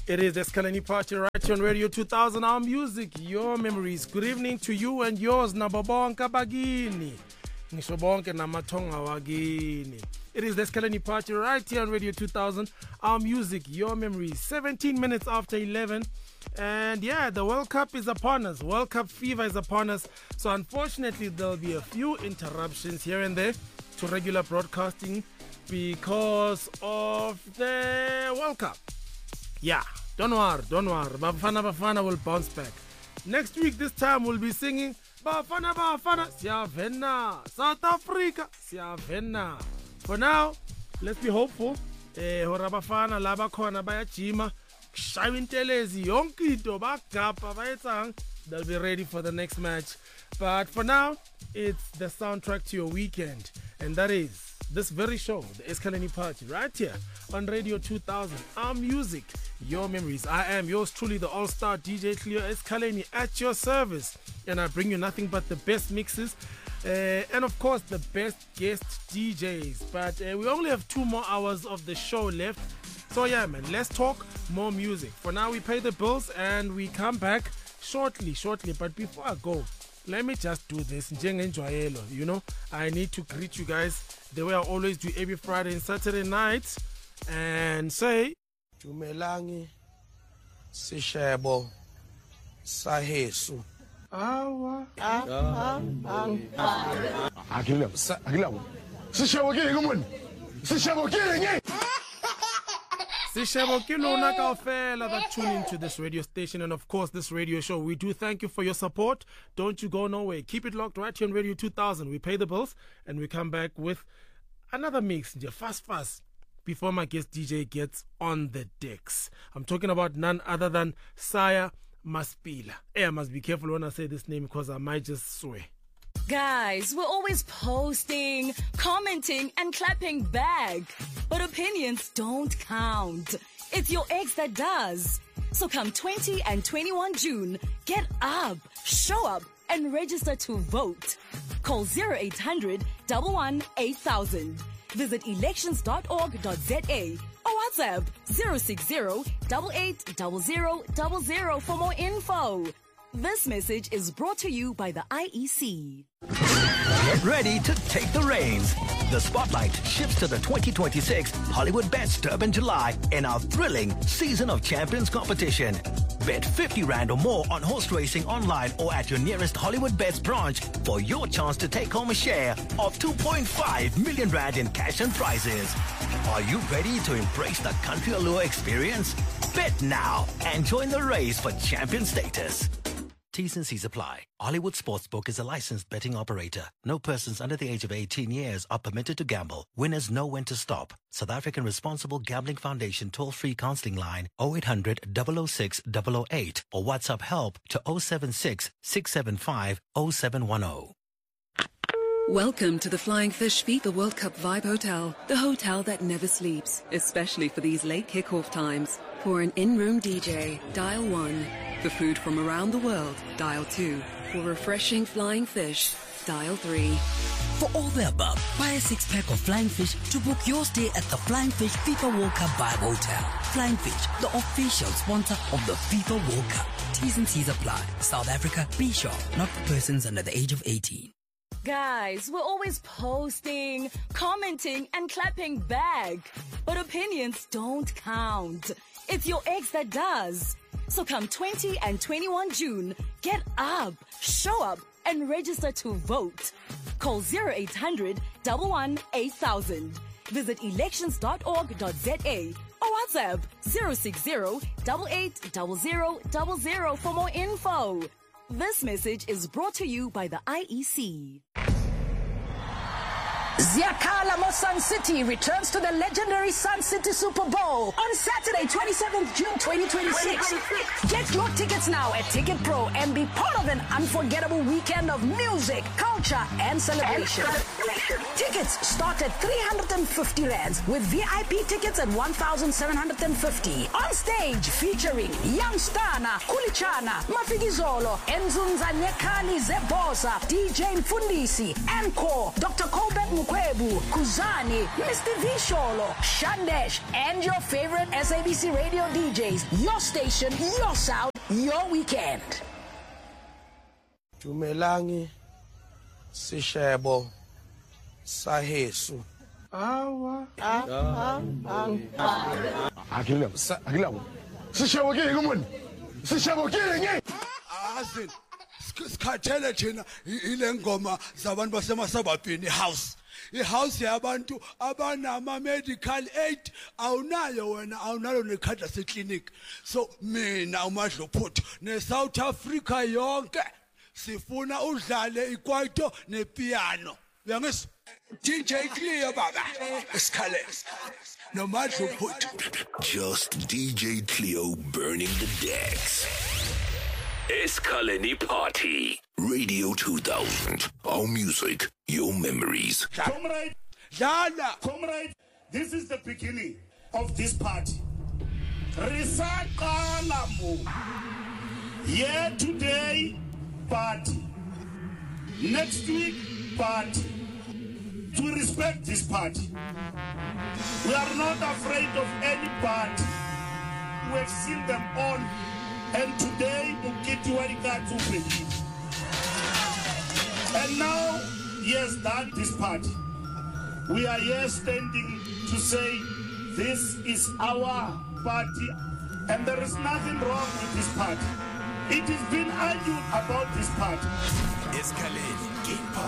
It is the Eskaleni Party right here on Radio 2000. Our music, your memories. Good evening to you and yours. Nababonka bagini. Nishobonke namatonga wagini. It is the Eskaleni Party right here on Radio 2000. Our music, your memories. 17 minutes after 11. And yeah, the World Cup is upon us. World Cup fever is upon us. So unfortunately, there'll be a few interruptions here and there to regular broadcasting because of the World Cup. Yeah, don't worry. Bafana will bounce back. Next week, this time, we'll be singing Bafana, Siavena, South Africa, Siavena. For now, let's be hopeful. Hora Bafana, Laba Kona, Bayachima, Shawin Telezi, Yonkito, Bakapa, Bayetang. They'll be ready for the next match. But for now, it's the soundtrack to your weekend. And that is this very show, the Eskaleni Party, right here on Radio 2000. Our music, your memories. I am yours truly, the all-star DJ Cleo Eskaleni at your service. And I bring you nothing but the best mixes and, of course, the best guest DJs. But we only have 2 more hours of the show left. So, yeah, man, let's talk more music. For now, we pay the bills and we come back shortly. But before I go, let me just do this. You know, I need to greet you guys the way I always do every Friday and Saturday night and say Jumelangi Sishebo Sahesu. Awa. That tune into this radio station and of course this radio show. We do thank you for your support. Don't you go nowhere. Keep it locked right here on Radio 2000. We pay the bills and we come back with another mix. Fast before my guest DJ gets on the decks. I'm talking about none other than Saya Maspila. I must be careful when I say this name because I might just swear. Guys, we're always posting, commenting, and clapping back. But opinions don't count. It's your ex that does. So come 20 and 21 June, get up, show up, and register to vote. Call 0800 11 8000. Visit elections.org.za or WhatsApp 060 880000 for more info. This message is brought to you by the IEC. Get ready to take the reins. The spotlight shifts to the 2026 Hollywood Bets Durban July in our thrilling Season of Champions competition. Bet 50 Rand or more on horse racing online or at your nearest Hollywood Bets branch for your chance to take home a share of 2.5 million Rand in cash and prizes. Are you ready to embrace the country allure experience? Bet now and join the race for champion status. T's and C's apply. Hollywood Sportsbook is a licensed betting operator. No persons under the age of 18 years are permitted to gamble. Winners know when to stop. South African Responsible Gambling Foundation toll-free counseling line 0800 006 008 or WhatsApp help to 076 675 0710. Welcome to the Flying Fish FIFA World Cup Vibe Hotel, the hotel that never sleeps, especially for these late kickoff times. For an in-room DJ, dial 1. For food from around the world, dial 2. For refreshing flying fish, dial 3. For all the above, buy a 6-pack of Flying Fish to book your stay at the Flying Fish FIFA World Cup Vibe Hotel. Flying Fish, the official sponsor of the FIFA World Cup. T's and C's apply. South Africa, be sure, not for persons under the age of 18. Guys, we're always posting, commenting, and clapping back. But opinions don't count. It's your ex that does. So come 20 and 21 June, get up, show up, and register to vote. Call 0800 11 8000. Visit elections.org.za or WhatsApp 060 880000 for more info. This message is brought to you by the IEC. Ziakala Mo Sun City returns to the legendary Sun City Super Bowl on Saturday, 27th June 2026. Get your tickets now at Ticket Pro and be part of an unforgettable weekend of music, culture, and celebration. Tickets start at 350 Rands with VIP tickets at 1,750. On stage featuring Young Stana, Kulichana, Mafikizolo, Enzunza Nyekani Zebosa, DJ Mfundisi, Encore, Dr. Colbert Mokwebu, Kuzani, Mr. V Sholo, Shandesh, and your favorite SABC radio DJs. Your station, your sound, your weekend. Tumelangi, Sishebo, Sahesu. Awa. Akilabo. Sishebo ke ngumuni. Sishebo ke nge. Asin. Sikhathele thina ile ngoma zabantu basemasabhabhini house. I-house yabantu abanama medical aid awunayo wena awunalo nekhadi laseclinic. So mina uMadlophutho neSouth Africa yonke sifuna udlale ikwaito nepiano. Uyangizwa? DJ Cleo baba. Esikhale. NoMadlophutho. Just DJ Cleo burning the decks. Eskaleni Party. Radio 2000. Our music, your memories. Comrade, Comrade, this is the beginning of this party. Risakalamu. Here today, party. Next week, party. To respect this party. We are not afraid of any party. We have seen them all. And today, Mukiti Warikatu begin. And now, he has done this party. We are here standing to say, this is our party, and there is nothing wrong with this party. It has been argued about this party.